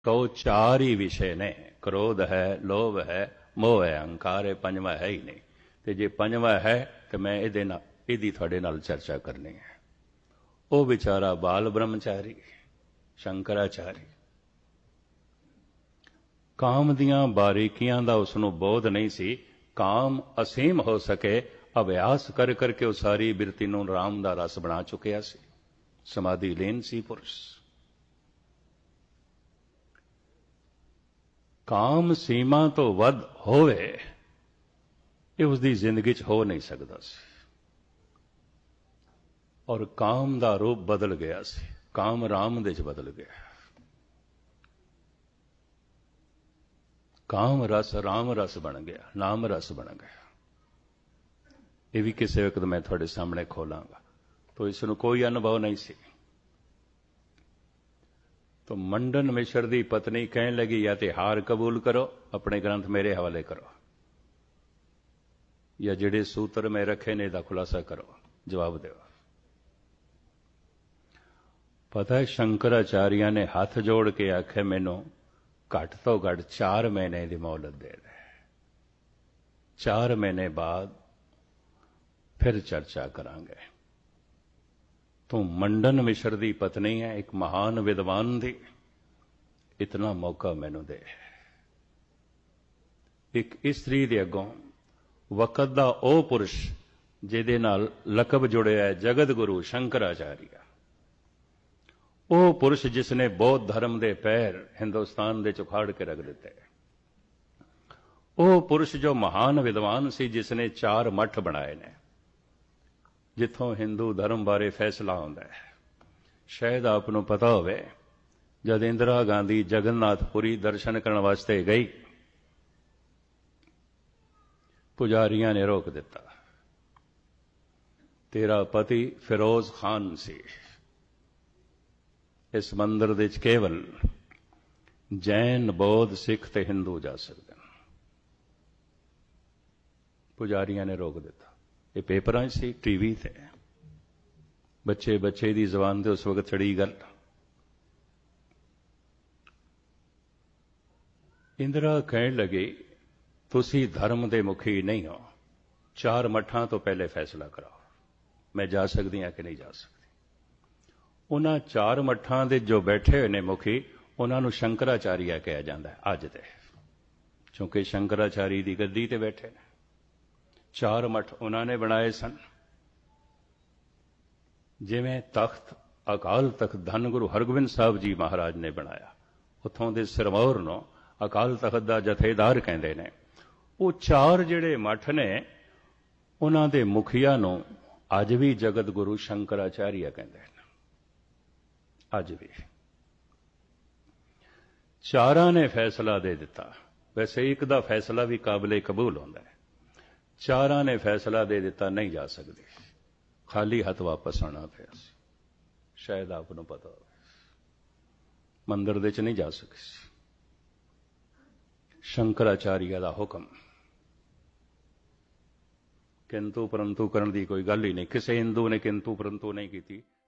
तो चार ही विषय ने, क्रोध है, लोभ है, मोह है, अहंकार है, पंजवा है ही नहीं। तो जे पंजवा है तो मैं ਇਹਦੀ ਤੁਹਾਡੇ ਨਾਲ चर्चा करनी है। ਉਹ ਵਿਚਾਰਾ बाल ब्रह्मचारी शंकराचार्य, ਕਾਮ ਦੀਆਂ ਬਾਰੀਕੀਆਂ ਦਾ ਉਸ ਨੂੰ ਬੋਧ ਨਹੀਂ ਸੀ। ਕਾਮ ਅਸੀਮ ਹੋ ਸਕੇ ਅਭਿਆਸ ਕਰ ਕਰਕੇ ਉਹ ਸਾਰੀ ਬਿਰਤੀ ਨੂੰ ਰਾਮ ਦਾ ਰਸ ਬਣਾ ਚੁੱਕਿਆ ਸੀ। ਸਮਾਧੀ ਲੀਨ ਸੀ ਪੁਰਸ਼। ਕਾਮ ਸੀਮਾ ਤੋਂ ਵੱਧ ਹੋਵੇ ਇਹ ਉਸ ਦੀ ਜ਼ਿੰਦਗੀ 'ਚ ਹੋ ਨਹੀਂ ਸਕਦਾ ਸੀ। ਔਰ ਕਾਮ ਦਾ ਰੂਪ ਬਦਲ ਗਿਆ ਸੀ, ਕਾਮ ਰਾਮ ਦੇ 'ਚ ਬਦਲ ਗਿਆ। ਕਾਮ ਰਸ ਰਾਮ ਰਸ ਬਣ ਗਿਆ, ਨਾਮ ਰਸ ਬਣ ਗਿਆ। ਇਹ ਵੀ ਕਿਸੇ ਵਕਤ ਮੈਂ ਤੁਹਾਡੇ ਸਾਹਮਣੇ ਖੋਲਾਂਗਾ। तो इस कोई अनुभव नहीं सी। तो मंडन मिश्र दी पत्नी कहने लगी या तो हार कबूल करो, अपने ग्रंथ मेरे हवाले करो, या जिहड़े सूत्र में रखे ने दा खुलासा करो, जवाब दो। पता है शंकराचार्य ने हाथ जोड़ के आखे मैनू घट तो घट 4 महीने की मोहलत दे दे, 4 महीने बाद फिर चर्चा करांगे। तू मंडन मिश्र दी पत्नी है, एक महान विद्वान दी, इतना मौका मैनू दे। एक इस्त्री दे अगों वक़्त दा ओ पुरुष जिहदे नाल लकब जुड़िया है जगत गुरु शंकराचार्य, ਉਹ ਪੁਰਸ਼ ਜਿਸਨੇ ਬੌਧ ਧਰਮ ਦੇ ਪੈਰ ਹਿੰਦੁਸਤਾਨ ਦੇ ਉਖਾੜ ਕੇ ਰੱਖ ਦਿੱਤੇ, ਉਹ ਪੁਰਸ਼ ਜੋ ਮਹਾਨ ਵਿਦਵਾਨ ਸੀ, ਜਿਸਨੇ 4 ਮੱਠ ਬਣਾਏ ਨੇ ਜਿੱਥੋਂ ਹਿੰਦੂ ਧਰਮ ਬਾਰੇ ਫੈਸਲਾ ਹੁੰਦਾ ਹੈ। ਸ਼ਾਇਦ ਆਪ ਨੂੰ ਪਤਾ ਹੋਵੇ, ਜਦ ਇੰਦਰਾ ਗਾਂਧੀ ਜਗਨਨਾਥਪੁਰੀ ਦਰਸ਼ਨ ਕਰਨ ਵਾਸਤੇ ਗਈ, ਪੁਜਾਰੀਆਂ ਨੇ ਰੋਕ ਦਿੱਤਾ। ਤੇਰਾ ਪਤੀ ਫਿਰੋਜ਼ ਖਾਨ ਸੀ, इस मंदिर दे केवल जैन बौद्ध सिख ते हिंदू जा सकते हैं। पुजारियों ने रोक दिता। ये पेपरां सी, टीवी ते बच्चे बच्चे दी जबान ते उस वक्त चढ़ी गल। इंदिरा कहने लगी तुसी धर्म दे मुखी नहीं हो, 4 मठां तो पहले फैसला कराओ, मैं जा सकती हाँ कि नहीं जा सकती। उन्हां 4 मठां दे जो बैठे हुए ने मुखी, उन्हां नूं शंकराचार्य कहा जाता है अज दे, क्योंकि शंकराचार्य की गद्दी ते बैठे ने। 4 मठ उन्होंने बनाए सन, जिवें तख्त अकाल तख्त धन गुरु हरगोबिंद साहब जी महाराज ने बनाया, उत्थों दे सिरमौर नूं अकाल तख्त दा जथेदार कहंदे ने। वो 4 जिहड़े मठ ने उन्हां दे मुखिया नूं अज भी जगत गुरु शंकराचार्य कहंदे ने। अज भी 4 ने फैसला दे दिता। वैसे एक दा फैसला भी काबिले कबूल होता है, 4 ने फैसला दे दिता नहीं जा सकती, खाली हाथ वापस आना पिया। शायद आपको पता हो, मंदिर दे च नहीं जा सकी। शंकराचार्य का हुक्म, किंतु परंतु करने की कोई गल ही नहीं। किसी हिंदू ने किंतु परंतु नहीं की।